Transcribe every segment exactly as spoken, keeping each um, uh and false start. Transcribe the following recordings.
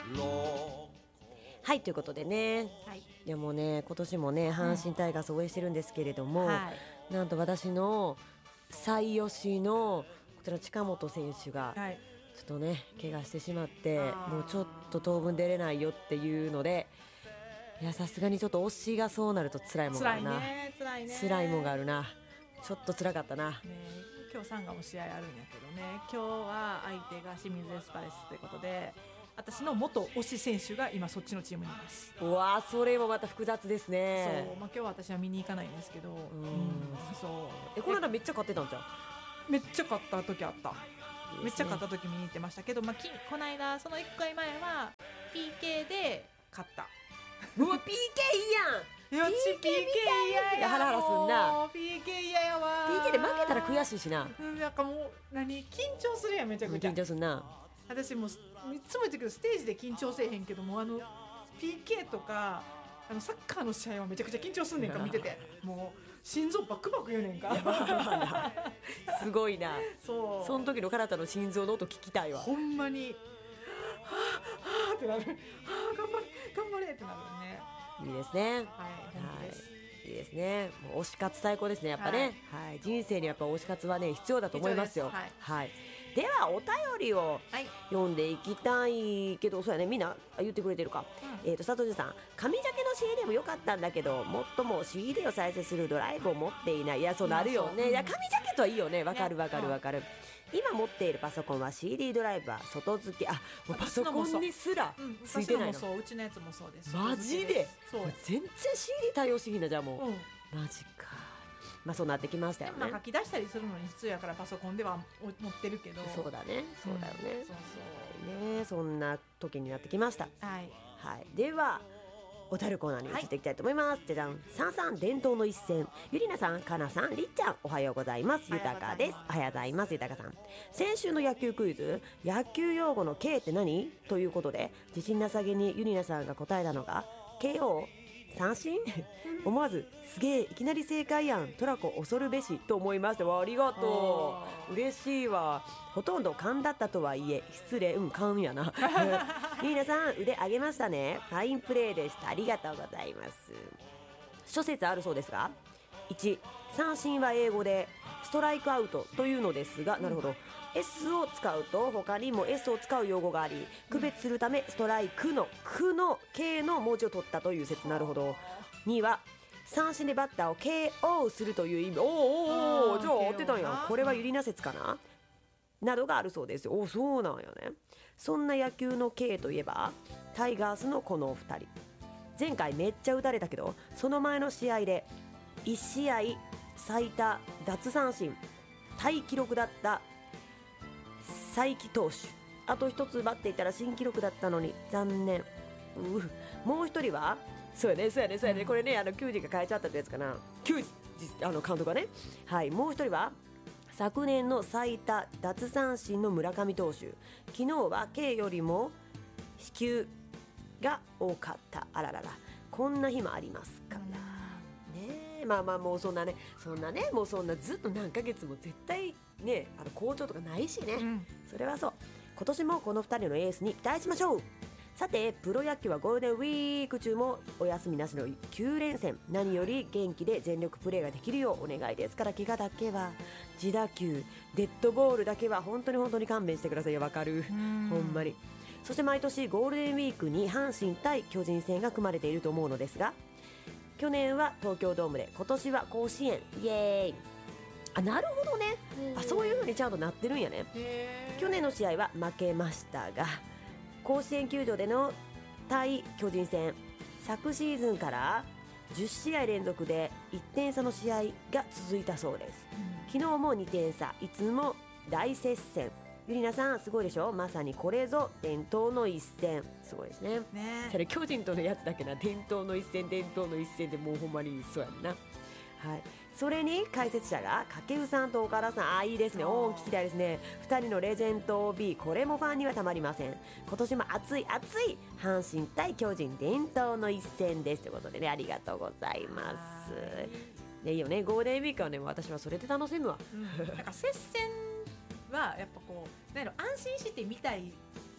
はいということでね、 はい、 いやもうね今年もね阪神タイガースを応援してるんですけれども、 はい、 なんと私の最推しのこちら近本選手がはい、 ちょっとね怪我してしまってあーもうちょっと当分出れないよっていうので、いやさすがにちょっと推しがそうなると辛いもんがあ辛いるな、 ね辛いね辛いもんがあるな、ちょっと辛かったな。 ね、今日サンガも試合あるんやけどね、今日は相手が清水エスパレスということで、私の元推し選手が今そっちのチームにいます。 うわーそれもまた複雑ですね。 そう、まあ、今日は私は見に行かないんですけど、うん、そうえこの間めっちゃ買ってたんじゃん。 めっちゃ勝った時あった、 いいですね、 めっちゃ勝った時見に行ってましたけど、まあ、きこの間そのいっかいまえは ピーケー で勝った。 うわ ピーケー いいやん。 いや ピーケー 嫌やハラハラすんな。 もう ピーケー 嫌やわ。 ピーケー で負けたら悔しいしな。 うんなんかもう何緊張するやんめちゃくちゃ緊張すんな。 私もいつも言ってるけどステージで緊張せえへんけどもあの ピーケー とかあのサッカーの試合はめちゃくちゃ緊張すんねんか見ててもう心臓バクバク言うねんかすごいな。 そうその時のカナタの心臓の音聞きたいわ。 ほんまにはぁはぁってなるはぁ頑張れ頑張れってなるね。 いいですね。 はい本気です、 はいいいですね。もう推し活最高ですねやっぱね、はいはい、人生にやっぱ推し活はね必要だと思いますよ。 必要ですはい、はい、ではお便りをはい読んでいきたいけど、そうやねみんな言ってくれてるか、うん、えーと佐藤さん紙ジャケの シーディー も良かったんだけどもっとも シーディー を再生するドライブを持っていない。いやそうなるよね、いや紙ジャケットはいいよね、わかるわかるわかる。今持っているパソコンは シーディー ドライブは外付け、あもうパソコンにすらついてないの。 私のもそう、うちのやつもそうです。 マジでそう全然 シーディー 対応してきんな。じゃあもう、 うん、 マジか。まあそうなってきましたよね。 まあ、書き出したりするのに必要やからパソコンでは持ってるけど。 そうだねそうだよね、 うん、そうそうね、そんな時になってきました。 はい、 はい、ではおたるコーナーに移っていきたいと思います。じゃじゃん。さんさん伝統の一戦、ゆりなさん、かなさん、りっちゃん、おはようございます。ゆたかです。おはようございます。ゆたかさん。先週の野球クイズ、野球用語の K って何ということで自信なさげにゆりなさんが答えたのが ケーオー 三振思わずすげえいきなり正解やんトラコ恐るべしと思いました。わありがとう、嬉しいわ。ほとんど勘だったとはいえ失礼、うん勘やなゆりなさん腕上げましたね、ファインプレーでした、ありがとうございます。諸説あるそうですが、いち三振は英語でストライクアウトというのですが、なるほど、S を使うと他にも S を使う用語があり区別するためストライクのクの K の文字を取ったという説。なるほど。には三振でバッターを ケーオー するという意味。おーおーおーじゃあ合ってたんや。これはゆりな説かななどがあるそうです。おそうなんやね。そんな野球の K といえばタイガースのこのお二人、前回めっちゃ打たれたけどその前の試合でいち試合最多奪三振タイ記録だった才木投手、あと一つ奪っていたら新記録だったのに残念。うもう一人はそうやねそうやねそうやね、これねあの球児が変えちゃったってやつかな、球児あの監督がね。はい、もう一人は昨年の最多奪三振の村上投手、昨日は K よりも四球が多かった。あららら、こんな日もありますからね。まあまあもうそんなねそんなねもうそんなずっと何ヶ月も絶対ねあの好調とかないしね、うん、それはそう。今年もこのふたりのエースに期待しましょう。さてプロ野球はゴールデンウィーク中もお休みなしのきゅう連戦、何より元気で全力プレーができるようお願いですから、怪我だけは自打球デッドボールだけは本当に本当に勘弁してくださいよ。わかるほんまに。そして毎年ゴールデンウィークに阪神対巨人戦が組まれていると思うのですが、去年は東京ドームで今年は甲子園イエーイ。あなるほどね、あそういう風にちゃんとなってるんやね。去年の試合は負けましたが甲子園球場での対巨人戦、昨シーズンからじゅっ試合連続でいってん差の試合が続いたそうです、うん、昨日もにてん差、いつも大接戦。ゆりなさんすごいでしょ、まさにこれぞ伝統の一戦、すごいですね。ねそれ巨人とのやつだけな、伝統の一戦伝統の一戦でもうほんまにそうやんな。はい、それに解説者が掛布さんと岡田さん、あいいですね、おー聞きたいですね。ふたりのレジェンド B、 これもファンにはたまりません。今年も熱い熱い阪神対巨人伝統の一戦ですということでね、ありがとうございます。ね、いいよね、ゴールデンウィークはね私はそれで楽しむわ、 うん、なんか接戦はやっぱこうなんやろ安心して見たい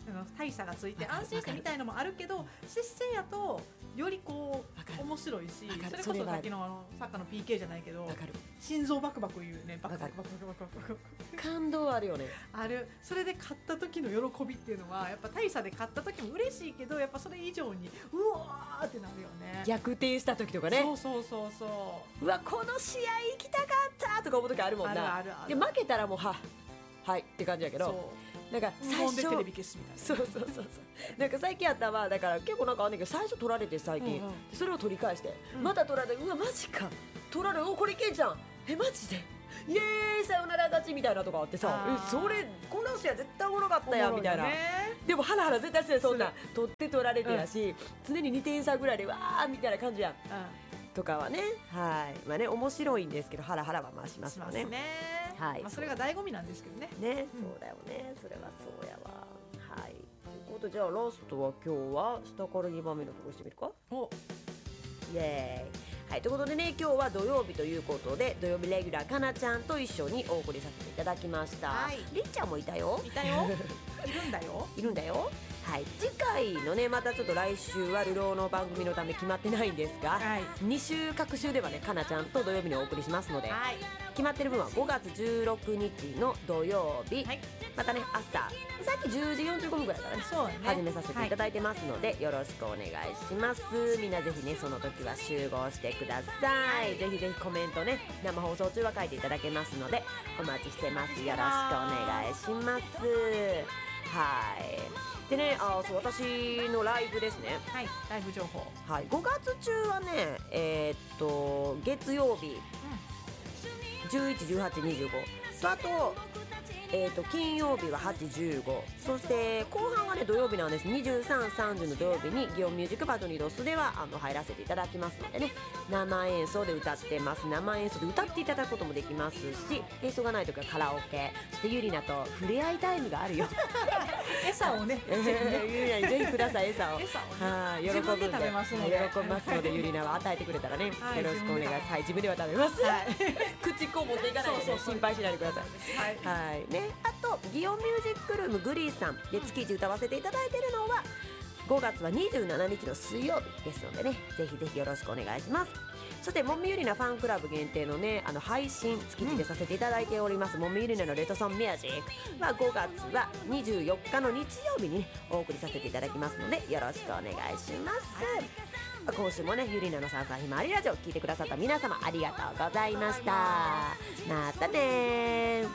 あの大差がついてわかる安心してみたいのもあるけど、接戦やとよりこわかるう面白いし、 わかるそれこそれはそさっきのあのサッカーの ピーケー じゃないけどわかる。 心臓バクバク言うね、バクバわかるクバクバクバクバク感動あるよね。 ある。それで勝った時の喜びっていうのはやっぱ大差で勝った時も嬉しいけど、やっぱそれ以上にうわーってなるよね。 逆転した時とかね、 そうそうそうそうわこの試合行きたかったとか思う時あるもんあな。 るあるある。 で負けたらもうははいって感じやけど、 そうなんか無最初言でテレビ消すみたいな。 そうそうそうそうなんか最近あったわ。だから結構なんかあんねんけど、最初取られて最近、 うんうんそれを取り返して、 うんまた取られて、うわマジか取られおこれいけんじゃん、えマジでイエーイさよなら勝ちみたいなとかあってさ、 あーえそれこの試合絶対おもろかったやんみたいな、 おもろよねでもハラハラ絶対するそんな取って取られてやし、常ににてん差ぐらいでわーみたいな感じやんうとかはね、はいまあね面白いんですけど、ハラハラはまあしんますよね。 しますね。 はいまあそれが醍醐味なんですけどね。 ね、 うんそうだよね、それはそうやわ。はい。ということで、じゃあラストは今日は下からにばんめのところしてみるか。 おイエーイ。はい、ということでね、今日は土曜日ということで、土曜日レギュラーかなちゃんと一緒にお送りさせていただきました。 はいりっちゃんもいたよ。 いたよいるんだよ。 いるんだよ。はい、次回のね、またちょっと来週は流浪の番組のため決まってないんですが、 はいに週各週ではね、かなちゃんと土曜日にお送りしますので、 はい決まってる分はごがつじゅうろくにちの土曜日、 はいまたね朝さっきじゅうじよんじゅうごふんぐらいからねそうね始めさせていただいてますので、よろしくお願いします。みんなぜひねその時は集合してください、ぜひぜひコメントね、生放送中は書いていただけますのでお待ちしてます。よろしくお願いします。はいでね、あそう私のライブですね。 はいライブ情報。 はい、ごがつ中はねえーっと月曜日じゅういち、じゅうはち、にじゅうごと、あと、えー、と金曜日ははち、じゅうご、そして後半はね土曜日なんです。にじゅうさん、さんじゅうの土曜日に祇園ミュージックバトニドスではあの入らせていただきますのでね、生演奏で歌ってます。生演奏で歌っていただくこともできますし、演奏がない時はカラオケ、そしてゆりなと触れ合いタイムがあるよ餌をねゆりなにぜひください、餌を。 餌をねはい、喜ぶんで自分で食べますので喜びますので、ゆりなは与えてくれたらね、 はいよろしくお願いします。 自分ではい、自分では食べます。 はい口こう持っていかないでね、 そうそうそう心配しないでください。 はいはいね、あと祇園ミュージックルームグリーさんで月一歌わせていただいているのはごがつはにじゅうしちにちの水曜日ですのでね、ぜひぜひよろしくお願いします。そしてもみゆりなファンクラブ限定のねあの配信月一でさせていただいております、もみゆりなのレッドソンミュージックはごがつはにじゅうよっかの日曜日に、ね、お送りさせていただきますのでよろしくお願いします。今週もねゆりなのさんさんひまわりラジオ聞いてくださった皆様ありがとうございました。またねー。